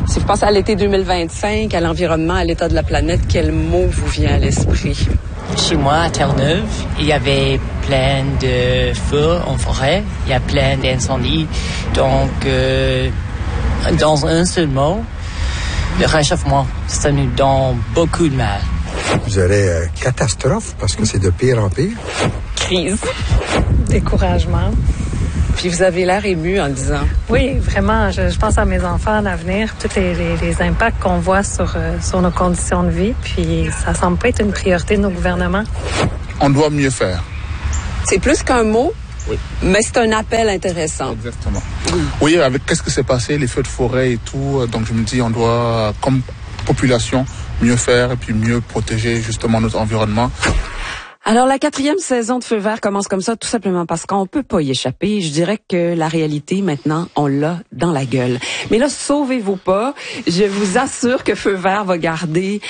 Si vous pensez à l'été 2025, à l'environnement, à l'état de la planète, quel mot vous vient à l'esprit? Chez moi, à Terre-Neuve, il y avait plein de feux en forêt, il y a plein d'incendies. Donc, dans un seul mot, le réchauffement, ça nous donne beaucoup de mal. Je dirais catastrophe, parce que c'est de pire en pire. Crise. Découragement. Puis vous avez l'air ému en le disant. Oui, vraiment. Je pense à mes enfants, à l'avenir, tous les impacts qu'on voit sur nos conditions de vie. Puis ça semble pas être une priorité de nos gouvernements. On doit mieux faire. C'est plus qu'un mot, oui, mais c'est un appel intéressant. Exactement. Oui, avec qu'est-ce qui s'est passé, les feux de forêt et tout. Donc je me dis, on doit, comme population, mieux faire et puis mieux protéger justement notre environnement. Alors, la 4e saison de Feu vert commence comme ça, tout simplement parce qu'on peut pas y échapper. Je dirais que la réalité, maintenant, on l'a dans la gueule. Mais là, sauvez-vous pas. Je vous assure que Feu vert va garder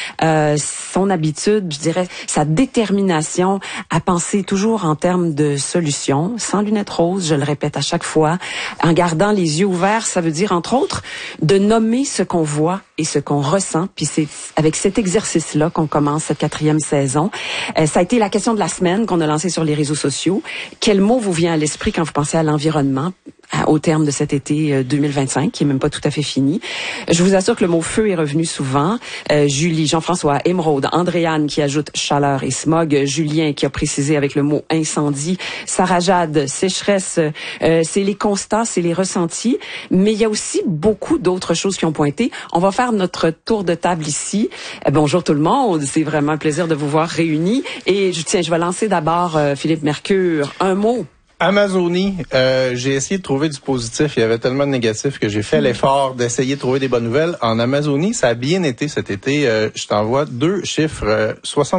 son habitude, je dirais, sa détermination à penser toujours en termes de solutions, sans lunettes roses, je le répète à chaque fois, en gardant les yeux ouverts. Ça veut dire, entre autres, de nommer ce qu'on voit et ce qu'on ressent. Puis c'est avec cet exercice-là qu'on commence cette 4e saison. Ça a été la question de la semaine qu'on a lancée sur les réseaux sociaux. Quel mot vous vient à l'esprit quand vous pensez à l'environnement au terme de cet été 2025, qui est même pas tout à fait fini? Je vous assure que le mot feu est revenu souvent. Julie, Jean-François, Émeraude, Andréane qui ajoute chaleur et smog, Julien qui a précisé avec le mot incendie, Sarah Jade, sécheresse, c'est les constats, c'est les ressentis, mais il y a aussi beaucoup d'autres choses qui ont pointé. On va faire notre tour de table ici. Bonjour tout le monde, c'est vraiment un plaisir de vous voir réunis. Et je vais lancer d'abord Philippe Mercure. Un mot. Amazonie, j'ai essayé de trouver du positif. Il y avait tellement de négatifs que j'ai fait l'effort d'essayer de trouver des bonnes nouvelles. En Amazonie, ça a bien été cet été. Je t'envoie 2 chiffres.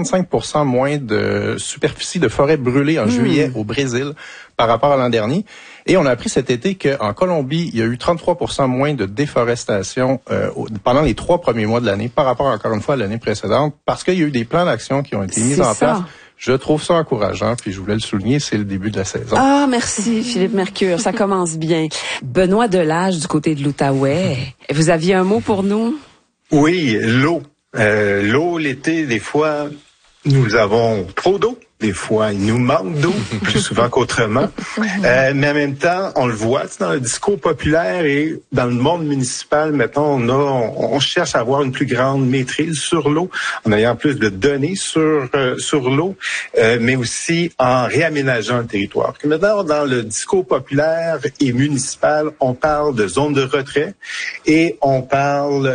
65% moins de superficie de forêt brûlée en juillet au Brésil par rapport à l'an dernier. Et on a appris cet été qu'en Colombie, il y a eu 33% moins de déforestation pendant les 3 premiers mois de l'année par rapport, encore une fois, à l'année précédente, parce qu'il y a eu des plans d'action qui ont été mis en place. Je trouve ça encourageant, puis je voulais le souligner, c'est le début de la saison. Ah, merci Philippe Mercure, ça commence bien. Benoît Delage du côté de l'Outaouais, vous aviez un mot pour nous? Oui, l'eau. L'eau, l'été, des fois, nous avons trop d'eau. Des fois, il nous manque d'eau, plus souvent qu'autrement. Mais en même temps, on le voit dans le discours populaire et dans le monde municipal, maintenant, on cherche à avoir une plus grande maîtrise sur l'eau, en ayant plus de données sur l'eau, mais aussi en réaménageant le territoire. Maintenant, dans le discours populaire et municipal, on parle de zones de retrait et on parle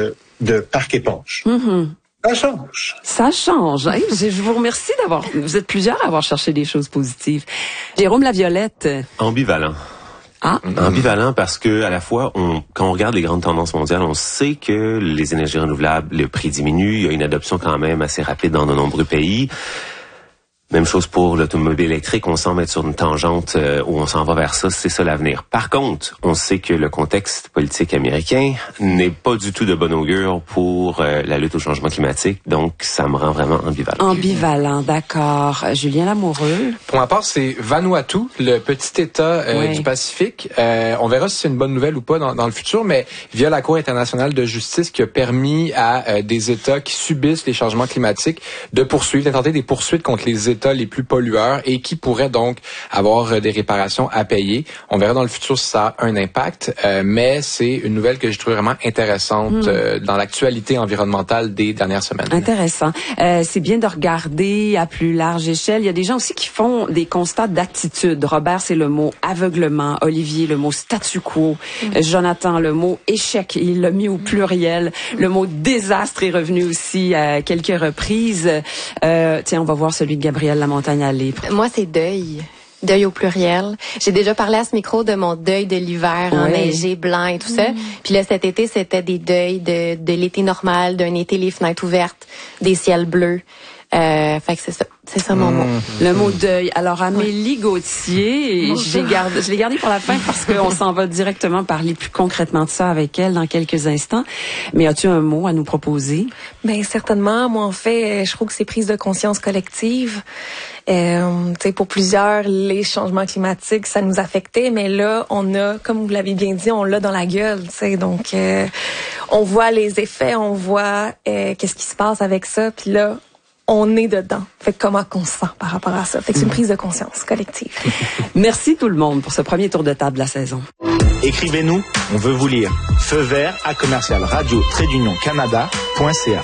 de parc éponge. Ça change. Ça change. Hey, je vous remercie vous êtes plusieurs à avoir cherché des choses positives. Jérôme Laviolette. Ambivalent. Ah. Ambivalent parce que, à la fois, quand on regarde les grandes tendances mondiales, on sait que les énergies renouvelables, le prix diminue. Il y a une adoption quand même assez rapide dans de nombreux pays. Même chose pour l'automobile électrique, on semble être sur une tangente où on s'en va vers ça, c'est ça l'avenir. Par contre, on sait que le contexte politique américain n'est pas du tout de bon augure pour la lutte au changement climatique, donc ça me rend vraiment ambivalent. Ambivalent, d'accord. Julien Lamoureux. Pour ma part, c'est Vanuatu, le petit État du Pacifique. On verra si c'est une bonne nouvelle ou pas dans le futur, mais via la Cour internationale de justice qui a permis à des États qui subissent les changements climatiques d'intenter des poursuites contre les États les plus pollueurs et qui pourraient donc avoir des réparations à payer. On verra dans le futur si ça a un impact, mais c'est une nouvelle que j'ai trouvée vraiment intéressante dans l'actualité environnementale des dernières semaines. Intéressant. C'est bien de regarder à plus large échelle. Il y a des gens aussi qui font des constats d'attitude. Robert, c'est le mot aveuglement. Olivier, le mot statu quo. Jonathan, le mot échec. Il l'a mis au pluriel. Le mot désastre est revenu aussi à quelques reprises. Tiens, on va voir celui de Gabriel Lamontagne-Allé. Moi, c'est deuil. Deuil au pluriel. J'ai déjà parlé à ce micro de mon deuil de l'hiver enneigé, blanc et tout ça. Puis là, cet été, c'était des deuils de l'été normal, d'un été les fenêtres ouvertes, des ciels bleus. Fait que c'est ça mon mot. Le mot deuil. Alors, Amélie Gauthier, je l'ai gardé pour la fin parce qu'on s'en va directement parler plus concrètement de ça avec elle dans quelques instants. Mais as-tu un mot à nous proposer? Ben certainement. Moi, en fait, je trouve que c'est prise de conscience collective. Pour plusieurs, les changements climatiques, ça nous affectait, mais là, on a, comme vous l'avez bien dit, on l'a dans la gueule. Donc, on voit les effets, on voit qu'est-ce qui se passe avec ça, puis là, on est dedans. Fait que comment qu'on se sent par rapport à ça. Fait que c'est une prise de conscience collective. Merci tout le monde pour ce premier tour de table de la saison. Écrivez-nous, on veut vous lire. Feu vert à commercial-radio-canada.ca.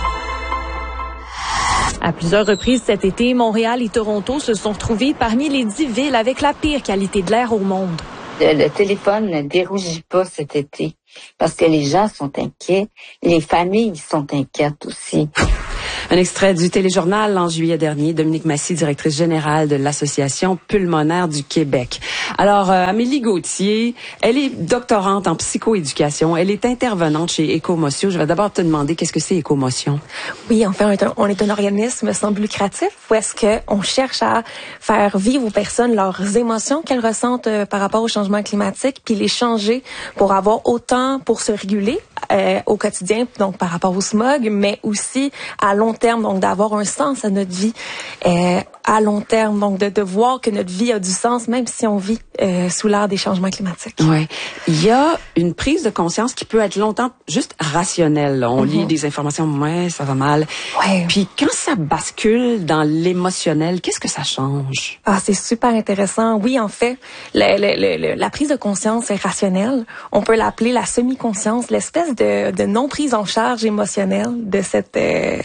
À plusieurs reprises cet été, Montréal et Toronto se sont retrouvés parmi les 10 villes avec la pire qualité de l'air au monde. Le téléphone ne dérougit pas cet été parce que les gens sont inquiets. Les familles sont inquiètes aussi. Un extrait du téléjournal en juillet dernier. Dominique Massy, directrice générale de l'Association pulmonaire du Québec. Alors, Amélie Gauthier, elle est doctorante en psychoéducation. Elle est intervenante chez Écomotion. Je vais d'abord te demander qu'est-ce que c'est Écomotion? Oui, en fait, on est un organisme sans but lucratif où est-ce qu'on cherche à faire vivre aux personnes leurs émotions qu'elles ressentent par rapport au changement climatique, puis les changer pour avoir autant pour se réguler au quotidien, donc par rapport au smog, mais aussi à long terme, donc d'avoir un sens à notre vie à long terme, donc de voir que notre vie a du sens même si on vit sous l'ère des changements climatiques. Ouais, il y a une prise de conscience qui peut être longtemps juste rationnelle. On lit des informations, ouais, ça va mal. Ouais. Puis quand ça bascule dans l'émotionnel, qu'est-ce que ça change? Ah, c'est super intéressant. Oui, en fait, la prise de conscience est rationnelle. On peut l'appeler la semi-conscience, l'espèce de non-prise en charge émotionnelle de cette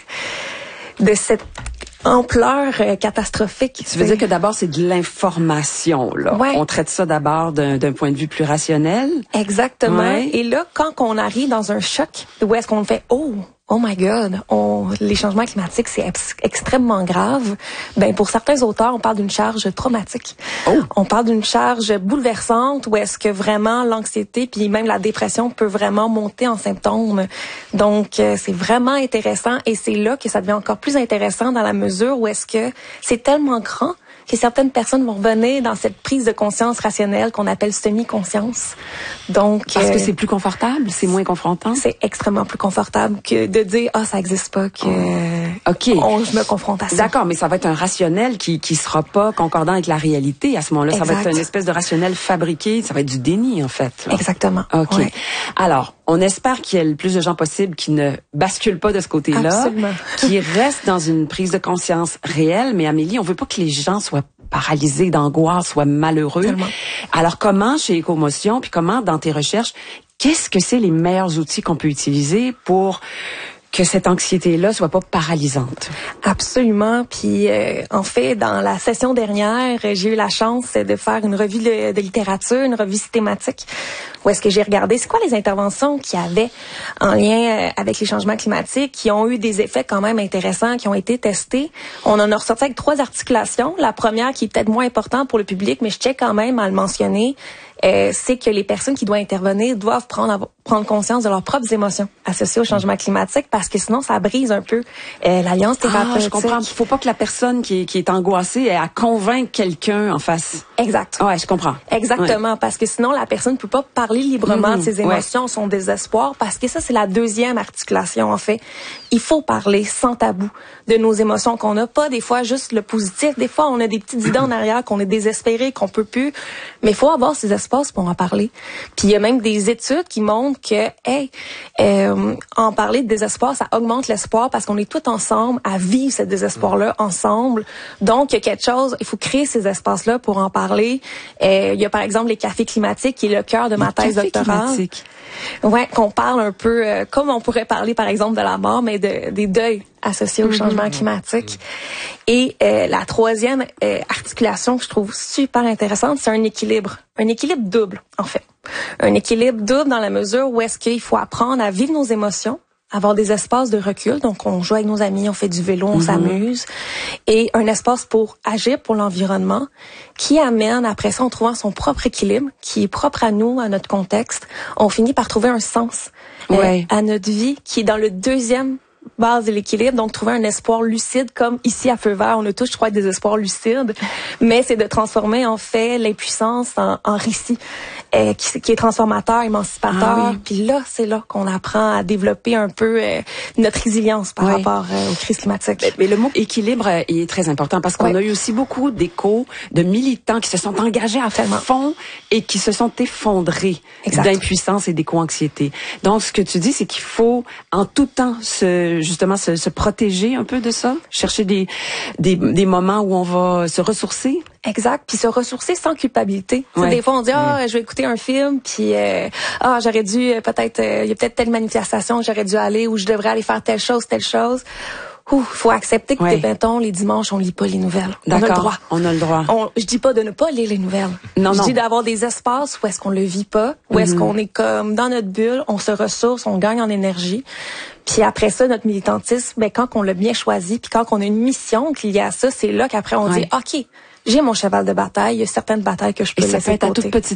ampleur catastrophique. Tu veux dire que d'abord, c'est de l'information, là. Ouais. On traite ça d'abord d'un point de vue plus rationnel. Exactement. Ouais. Et là, quand on arrive dans un choc, où est-ce qu'on fait « Oh my God, les changements climatiques, c'est extrêmement grave », ben pour certains auteurs, on parle d'une charge traumatique. On parle d'une charge bouleversante où est-ce que vraiment l'anxiété puis même la dépression peut vraiment monter en symptômes. Donc, c'est vraiment intéressant et c'est là que ça devient encore plus intéressant dans la mesure où est-ce que c'est tellement grand que certaines personnes vont revenir dans cette prise de conscience rationnelle qu'on appelle semi-conscience. Donc, parce que c'est plus confortable, c'est moins confrontant. C'est extrêmement plus confortable que de dire ça existe pas, que je me confronte à ça. D'accord, mais ça va être un rationnel qui sera pas concordant avec la réalité à ce moment-là. Exact. Ça va être une espèce de rationnel fabriqué, ça va être du déni en fait. Là. Exactement. OK. Ouais. Alors, on espère qu'il y ait le plus de gens possible qui ne basculent pas de ce côté-là, absolument, qui restent dans une prise de conscience réelle. Mais Amélie, on veut pas que les gens soient paralysés d'angoisse, soient malheureux. Tellement. Alors, comment chez Écomotion, puis comment dans tes recherches, qu'est-ce que c'est les meilleurs outils qu'on peut utiliser pour que cette anxiété-là soit pas paralysante? Absolument. Puis en fait, dans la session dernière, j'ai eu la chance de faire une revue de littérature, une revue systématique, où est-ce que j'ai regardé c'est quoi les interventions qu'il y avait en lien avec les changements climatiques, qui ont eu des effets quand même intéressants, qui ont été testés. On en a ressorti avec 3 articulations. La première, qui est peut-être moins importante pour le public, mais je tiens quand même à le mentionner, c'est que les personnes qui doivent intervenir doivent prendre conscience de leurs propres émotions associées au changement climatique, parce que sinon ça brise un peu l'alliance thérapeutique. Je comprends. Il faut pas que la personne qui est angoissée ait à convaincre quelqu'un en face. Exact. Ouais, je comprends. Exactement, ouais. Parce que sinon la personne ne peut pas parler librement de ses émotions, son désespoir, parce que ça c'est la deuxième articulation en fait. Il faut parler sans tabou de nos émotions qu'on n'a pas, des fois juste le positif, des fois on a des petites idées en arrière qu'on est désespéré, qu'on peut plus, mais il faut avoir ces espaces pour en parler. Puis il y a même des études qui montrent que en parler de désespoir, ça augmente l'espoir parce qu'on est tous ensemble à vivre ce désespoir-là ensemble. Donc il y a quelque chose, il faut créer ces espaces-là pour en parler. Il y a par exemple les cafés climatiques qui est le cœur de ma thèse doctorale. Ouais, qu'on parle un peu comme on pourrait parler par exemple de la mort, mais des deuils associés au changement climatique. Et la troisième articulation que je trouve super intéressante, c'est un équilibre double en fait. Un équilibre double dans la mesure où est-ce qu'il faut apprendre à vivre nos émotions, avoir des espaces de recul, donc on joue avec nos amis, on fait du vélo, on s'amuse, et un espace pour agir pour l'environnement, qui amène après ça, en trouvant son propre équilibre, qui est propre à nous, à notre contexte, on finit par trouver un sens à notre vie, qui est dans le deuxième base de l'équilibre, donc trouver un espoir lucide, comme ici à Feu Vert, on a tous, je crois, des espoirs lucides, mais c'est de transformer en fait l'impuissance en récit qui est transformateur, émancipateur. Puis là, c'est là qu'on apprend à développer un peu notre résilience par rapport aux crises climatiques. Mais le mot équilibre est très important parce qu'on a eu aussi beaucoup d'échos de militants qui se sont engagés à fond et qui se sont effondrés d'impuissance et d'éco-anxiété. Donc, ce que tu dis, c'est qu'il faut en tout temps se protéger un peu de ça, chercher des moments où on va se ressourcer. Exact, puis se ressourcer sans culpabilité. Des fois on dit je vais écouter un film puis j'aurais dû peut-être il y a peut-être telle manifestation que j'aurais dû aller ou je devrais aller faire telle chose. Faut accepter que mettons les dimanches on lit pas les nouvelles. D'accord. On a le droit. Je dis pas de ne pas lire les nouvelles. Je dis d'avoir des espaces où est-ce qu'on le vit pas, où est-ce qu'on est comme dans notre bulle, on se ressource, on gagne en énergie. Puis après ça, notre militantisme, quand on l'a bien choisi, puis quand on a une mission liée à ça, c'est là qu'après on dit OK, j'ai mon cheval de bataille, il y a certaines batailles que je peux laisser de côté. Et ça peut être à toute petite